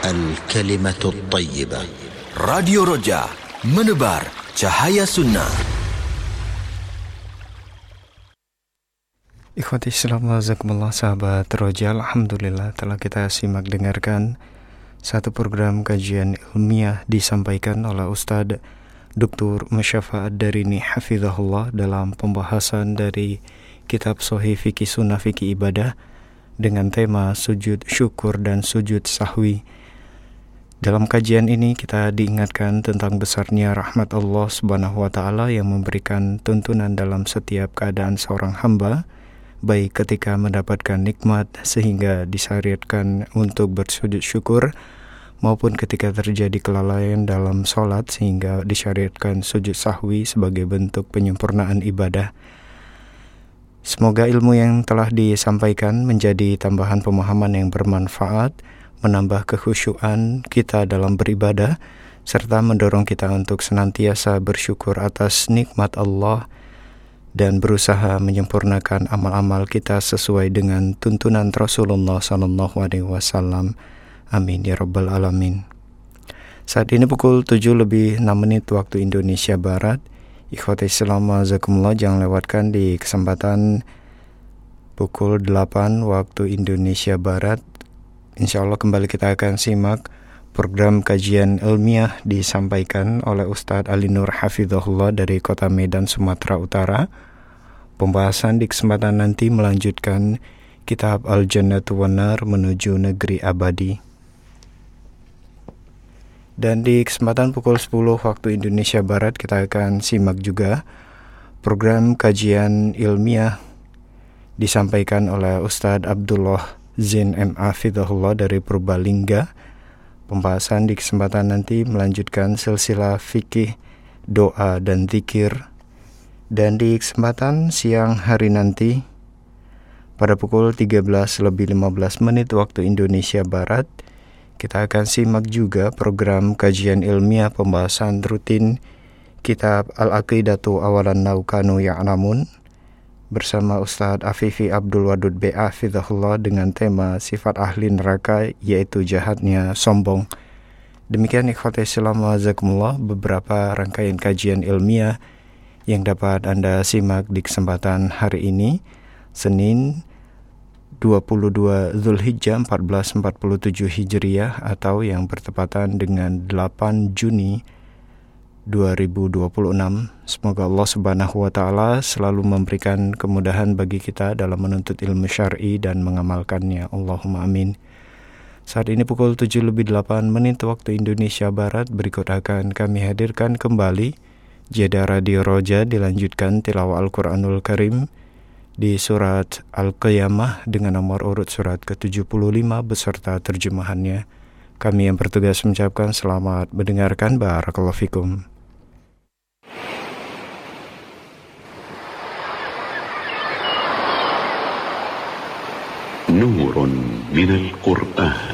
الكلمة الطيبة. Radio Roja, menebar cahaya sunnah. Ikhwati Islam, wazakumullah sahabat Roja, alhamdulillah telah kita simak dengarkan satu program kajian ilmiah disampaikan oleh Ustadz Dr. Musyafa Ad-Darini Hafizahullah dalam pembahasan dari kitab Sahih Fikih Sunnah Fikih Ibadah dengan tema sujud syukur dan sujud sahwi. Dalam kajian ini kita diingatkan tentang besarnya rahmat Allah Subhanahu wa Ta'ala yang memberikan tuntunan dalam setiap keadaan seorang hamba, baik ketika mendapatkan nikmat sehingga disyariatkan untuk bersujud syukur, maupun ketika terjadi kelalaian dalam sholat sehingga disyariatkan sujud sahwi sebagai bentuk penyempurnaan ibadah. Semoga ilmu yang telah disampaikan menjadi tambahan pemahaman yang bermanfaat, menambah kekhusyuan kita dalam beribadah, serta mendorong kita untuk senantiasa bersyukur atas nikmat Allah dan berusaha menyempurnakan amal-amal kita sesuai dengan tuntunan Rasulullah SAW. Amin ya rabbal alamin. Saat ini pukul 7:06 waktu Indonesia Barat. Ikhwati Islam wazakumullah, jangan lewatkan di kesempatan pukul 8 waktu Indonesia Barat. Insya Allah kembali kita akan simak program kajian ilmiah disampaikan oleh Ustadz Ali Nur Hafizahullah dari Kota Medan, Sumatera Utara. Pembahasan di kesempatan nanti melanjutkan kitab Al-Jannatu wan-Nar menuju negeri abadi. Dan di kesempatan pukul 10 waktu Indonesia Barat kita akan simak juga program kajian ilmiah disampaikan oleh Ustadz Abdullah Zain M.A. Fidahullah dari Purbalingga. Pembahasan di kesempatan nanti melanjutkan silsilah fikih, doa dan zikir. Dan di kesempatan siang hari nanti pada pukul 13:15 waktu Indonesia Barat, kita akan simak juga program kajian ilmiah pembahasan rutin kitab Al-Aqidatu Awalan Naukanu Ya'lamun bersama Ustadz Afifi Abdul Wadud B.A. Fidahullah dengan tema sifat ahli neraka, yaitu jahatnya sombong. Demikian ikhwati Islam wazakumullah beberapa rangkaian kajian ilmiah yang dapat Anda simak di kesempatan hari ini, Senin 22 Zulhijjah 1447 Hijriah atau yang bertepatan dengan 8 Juni 2026. Semoga Allah Subhanahu wa Ta'ala selalu memberikan kemudahan bagi kita dalam menuntut ilmu syar'i dan mengamalkannya. Allahumma amin. Saat ini pukul 7:08 waktu Indonesia Barat. Berikut akan kami hadirkan kembali jeda Radio Roja, dilanjutkan tilawah Al-Quranul Karim di surat Al-Qiyamah dengan nomor urut surat ke-75 beserta terjemahannya. Kami yang bertugas mengucapkan selamat mendengarkan. Barakallahu fikum. نور من القرآن